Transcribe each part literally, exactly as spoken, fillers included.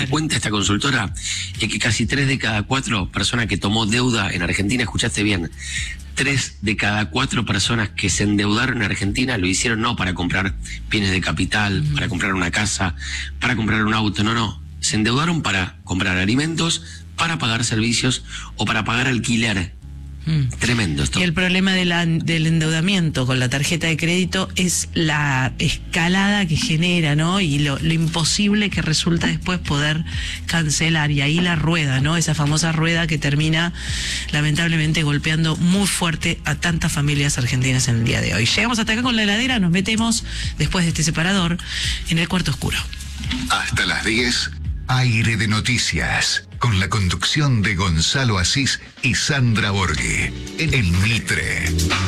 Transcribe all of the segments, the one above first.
claro. que cuenta esta consultora es que casi tres de cada cuatro personas que tomó deuda en Argentina, escuchaste bien, tres de cada cuatro personas que se endeudaron en Argentina lo hicieron no para comprar bienes de capital, mm. para comprar una casa, para comprar un auto, no, no. Se endeudaron para comprar alimentos, para pagar servicios o para pagar alquiler. Mm. Tremendo esto. Y el problema de la, del endeudamiento con la tarjeta de crédito es la escalada que genera, ¿no? Y lo, lo imposible que resulta después poder cancelar. Y ahí la rueda, ¿no? Esa famosa rueda que termina lamentablemente golpeando muy fuerte a tantas familias argentinas en el día de hoy. Llegamos hasta acá con la heladera, nos metemos después de este separador en el cuarto oscuro. Hasta las diez, Aire de Noticias, con la conducción de Gonzalo Asís y Sandra Borghi, en el Mitre.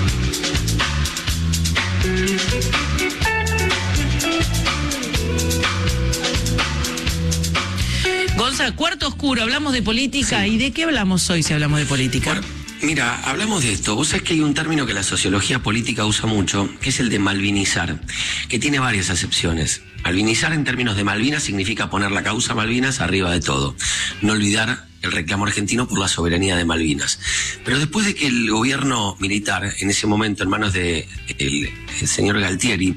Gonza, cuarto oscuro, hablamos de política. Sí. ¿Y de qué hablamos hoy si hablamos de política? Bueno, mira, hablamos de esto. Vos sabés que hay un término que la sociología política usa mucho, que es el de malvinizar, que tiene varias acepciones. Malvinizar en términos de Malvinas significa poner la causa Malvinas arriba de todo. No olvidar el reclamo argentino por la soberanía de Malvinas. Pero después de que el gobierno militar, en ese momento en manos del de el señor Galtieri,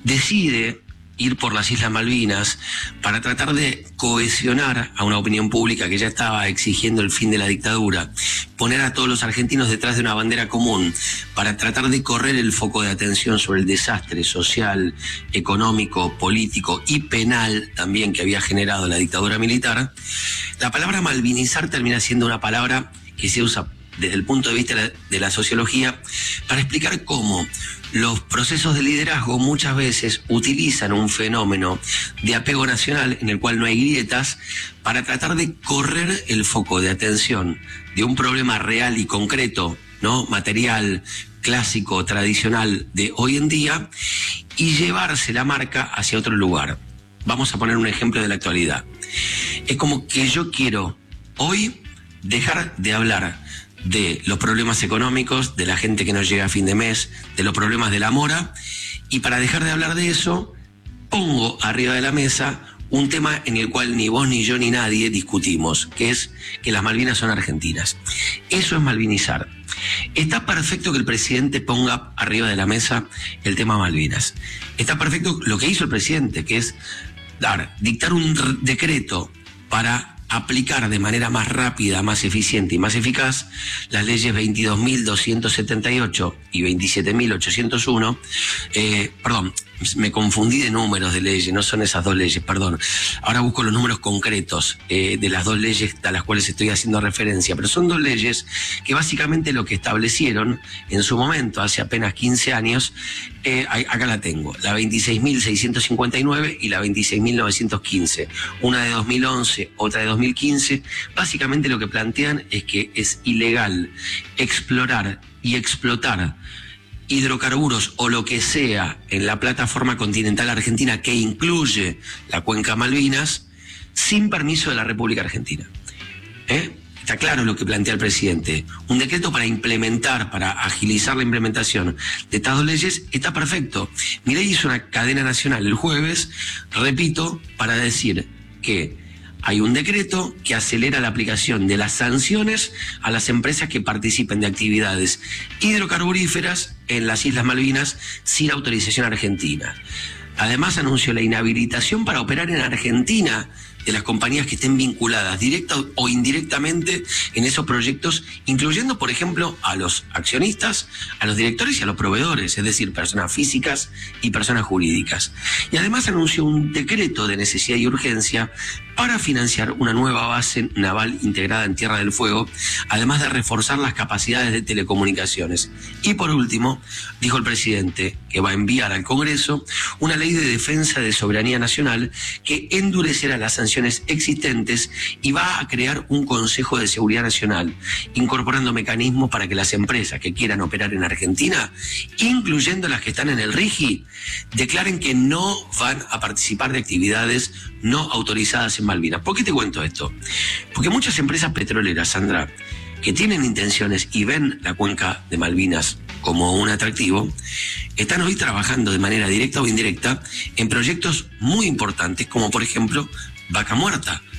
decide ir por las Islas Malvinas para tratar de cohesionar a una opinión pública que ya estaba exigiendo el fin de la dictadura, poner a todos los argentinos detrás de una bandera común para tratar de correr el foco de atención sobre el desastre social, económico, político y penal también que había generado la dictadura militar. La palabra malvinizar termina siendo una palabra que se usa desde el punto de vista de la sociología para explicar cómo los procesos de liderazgo muchas veces utilizan un fenómeno de apego nacional en el cual no hay grietas para tratar de correr el foco de atención de un problema real y concreto, ¿no? Material, clásico, tradicional de hoy en día y llevarse la marca hacia otro lugar. Vamos a poner un ejemplo de la actualidad. Es como que yo quiero hoy dejar de hablar de los problemas económicos, de la gente que no llega a fin de mes, de los problemas de la mora, y para dejar de hablar de eso, pongo arriba de la mesa un tema en el cual ni vos, ni yo, ni nadie discutimos, que es que las Malvinas son argentinas. Eso es malvinizar. Está perfecto que el presidente ponga arriba de la mesa el tema Malvinas. Está perfecto lo que hizo el presidente, que es dar, dictar un decreto para aplicar de manera más rápida, más eficiente y más eficaz las leyes veintidós mil doscientos setenta y ocho y veintisiete mil ochocientos uno, eh, perdón, me confundí de números de leyes, no son esas dos leyes, perdón. Ahora busco los números concretos eh, de las dos leyes a las cuales estoy haciendo referencia, pero son dos leyes que básicamente lo que establecieron en su momento, hace apenas quince años, eh, acá la tengo, la veintiséis mil seiscientos cincuenta y nueve y la veintiséis mil novecientos quince, una de dos mil once, otra de dos mil quince, básicamente lo que plantean es que es ilegal explorar y explotar hidrocarburos o lo que sea en la plataforma continental argentina que incluye la cuenca Malvinas sin permiso de la República Argentina. ¿Eh? Está claro lo que plantea el presidente. Un decreto para implementar, para agilizar la implementación de estas dos leyes está perfecto. Milei hizo una cadena nacional el jueves, repito, para decir que hay un decreto que acelera la aplicación de las sanciones a las empresas que participen de actividades hidrocarburíferas en las Islas Malvinas sin autorización argentina. Además, anunció la inhabilitación para operar en Argentina de las compañías que estén vinculadas directa o indirectamente en esos proyectos, incluyendo, por ejemplo, a los accionistas, a los directores y a los proveedores, es decir, personas físicas y personas jurídicas. Y además anunció un decreto de necesidad y urgencia para financiar una nueva base naval integrada en Tierra del Fuego, además de reforzar las capacidades de telecomunicaciones. Y por último, dijo el presidente que va a enviar al Congreso una ley de defensa de soberanía nacional que endurecerá las sanciones existentes y va a crear un Consejo de Seguridad Nacional, incorporando mecanismos para que las empresas que quieran operar en Argentina, incluyendo las que están en el RIGI, declaren que no van a participar de actividades no autorizadas en Malvinas. ¿Por qué te cuento esto? Porque muchas empresas petroleras, Sandra, que tienen intenciones y ven la cuenca de Malvinas como un atractivo, están hoy trabajando de manera directa o indirecta en proyectos muy importantes, como por ejemplo Vaca Muerta,